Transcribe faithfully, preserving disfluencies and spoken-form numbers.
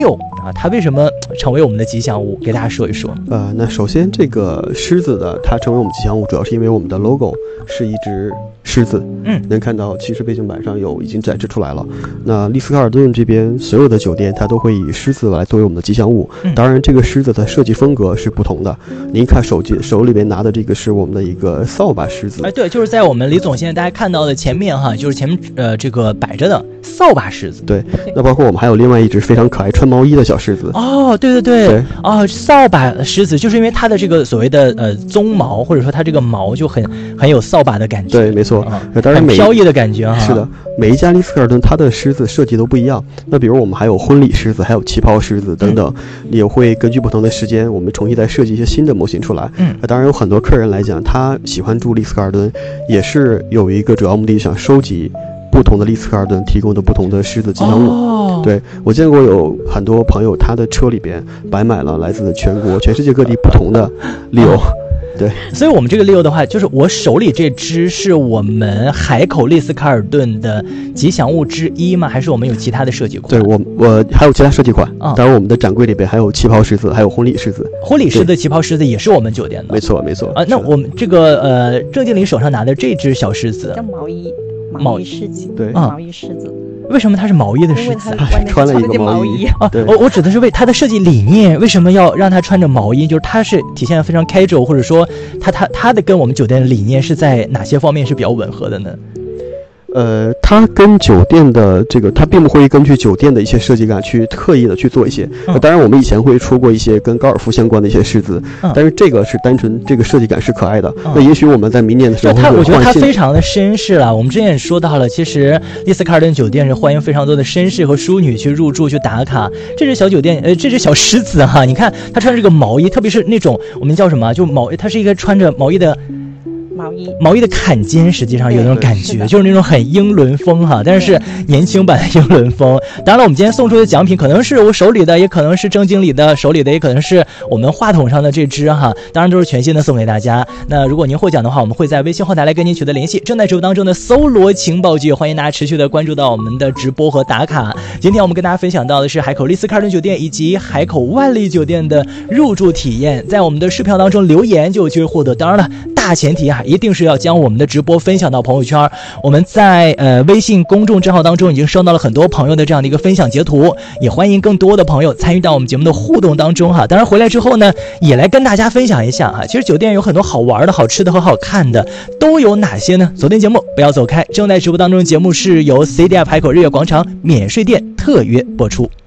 六啊，它为什么成为我们的吉祥物？给大家说一说。 呃，那首先这个狮子的它成为我们吉祥物，主要是因为我们的 logo 是一只狮子， 嗯， 能看到其实背景板上有已经展示出来了。那丽思卡尔顿这边所有的酒店它都会以狮子来作为我们的吉祥物， 嗯、 当然这个狮子的设计风格是不同的。您看手机手里边拿的这个是我们的一个扫把狮子， 哎，对，就是在我们李总现在大家看到的前面哈，就是前面呃这个摆着的扫把狮子。 对，那包括我们还有另外一只非常可爱穿毛衣的小狮子。 哦，对对对， 对哦，扫把狮子就是因为它的这个所谓的呃鬃毛，或者说它这个毛就很很有扫把的感觉。 对，没错。 啊、 那当然每很飘逸的感觉哈。 是的，每一家丽思卡尔顿它的狮子设计都不一样。那比如我们还有婚礼狮子，还有旗袍狮子等等，嗯、也会根据不同的时间，我们重新再设计一些新的模型出来。 嗯， 那当然有很多客人来讲，他喜欢住丽思卡尔顿，也是有一个主要目的，想收集不同的丽思卡尔顿提供的不同的狮子吉祥物。 哦， 对，我见过有很多朋友，他的车里边摆满了来自全国、全世界各地不同的 Leo。对， 所以我们这个 Leo 的话，就是我手里这只是我们海口丽思卡尔顿的吉祥物之一吗？还是我们有其他的设计款？ 对，我我还有其他设计款。 嗯， 当然我们的展柜里边还有旗袍狮子，还有婚礼狮子。 婚礼狮子、旗袍狮子也是我们酒店的。 没错，没错。 啊，那我们这个呃，郑经理手上拿的这只小狮子叫毛衣，毛衣狮子。 对， 毛衣狮子。 为什么它是毛衣的狮子？ 穿了一个毛衣啊！我我指的是为它的设计理念，为什么要让它穿着毛衣？就是它是体现非常 casual， 或者说它它它的跟我们酒店的理念是在哪些方面是比较吻合的呢？ 呃，它跟酒店的这个，它并不会根据酒店的一些设计感去特意的去做一些。嗯、当然，我们以前会出过一些跟高尔夫相关的一些狮子，嗯、但是这个是单纯这个设计感是可爱的。嗯、那也许我们在明年的时候会它，我觉得它换非常的绅士了。我们之前也说到了，其实丽思卡尔顿酒店是欢迎非常多的绅士和淑女去入住去打卡。这只小酒店，呃，这只小狮子哈，你看它穿这个毛衣，特别是那种我们叫什么，就毛，它是一个穿着毛衣的。 毛衣毛衣的坎肩实际上有那种感觉，就是那种很英伦风哈，但是是年轻版的英伦风。当然了，我们今天送出的奖品可能是我手里的，也可能是郑经理的手里的，也可能是我们话筒上的这只哈，当然都是全新的送给大家。那如果您获奖的话，我们会在微信后台来跟您取得联系。正在直播当中的搜罗情报局，欢迎大家持续的关注到我们的直播和打卡。今天我们跟大家分享到的是海口丽思卡尔顿酒店以及海口万丽酒店的入住体验，在我们的视频当中留言就有机会获得。当然了，大前提啊，一定是要将我们的直播分享到朋友圈。我们在呃微信公众账号当中已经收到了很多朋友的这样的一个分享截图，也欢迎更多的朋友参与到我们节目的互动当中哈。当然回来之后呢，也来跟大家分享一下哈。其实酒店有很多好玩的、好吃的和好看的，都有哪些呢？昨天节目不要走开，正在直播当中的节目是由 C D F 海口日月广场免税店特约播出。